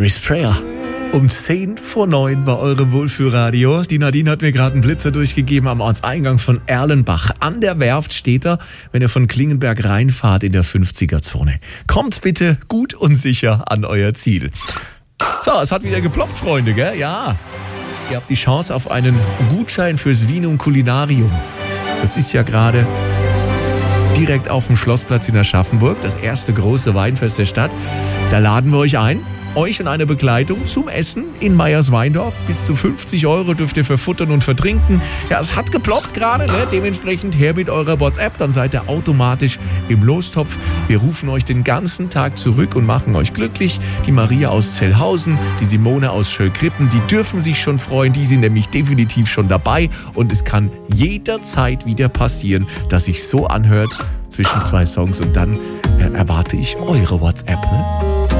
Mary's Prayer. Um 10:09 war eure Wohlfühlradio. Die Nadine hat mir gerade einen Blitzer durchgegeben am Ortseingang von Erlenbach. An der Werft steht er, wenn ihr von Klingenberg reinfahrt in der 50er-Zone. Kommt bitte gut und sicher an euer Ziel. So, es hat wieder geploppt, Freunde, gell? Ja. Ihr habt die Chance auf einen Gutschein fürs Vinum Culinarium. Das ist ja gerade direkt auf dem Schlossplatz in Aschaffenburg, das erste große Weinfest der Stadt. Da laden wir euch ein. Euch und eine Begleitung zum Essen in Meyers-Weindorf. Bis zu 50 € dürft ihr verfuttern und vertrinken. Ja, es hat geploppt gerade, ne? Dementsprechend her mit eurer WhatsApp, dann seid ihr automatisch im Lostopf. Wir rufen euch den ganzen Tag zurück und machen euch glücklich. Die Maria aus Zellhausen, die Simone aus Schöllkrippen, die dürfen sich schon freuen. Die sind nämlich definitiv schon dabei. Und es kann jederzeit wieder passieren, dass sich so anhört zwischen zwei Songs. Und dann erwarte ich eure WhatsApp, ne?